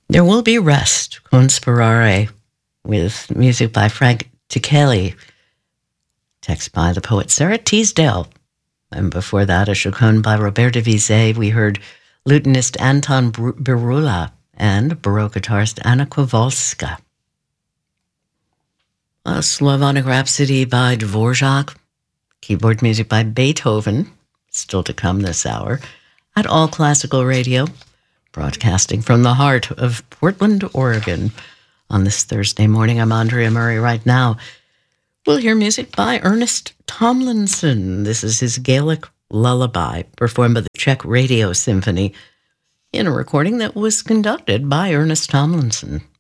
There will be rest, Conspirare, with music by Frank Ticheli, text by the poet Sarah Teasdale. And before that, a chaconne by Robert Vizet. We heard lutenist Anton Birula and Baroque guitarist Anna Kowalska. A Slavonic Rhapsody by Dvorak, keyboard music by Beethoven, still to come this hour, at All Classical Radio, broadcasting from the heart of Portland, Oregon. On this Thursday morning, I'm Andrea Murray. Right now, we'll hear music by Ernest Tomlinson. This is his Gaelic lullaby, performed by the Czech Radio Symphony, in a recording that was conducted by Ernest Tomlinson.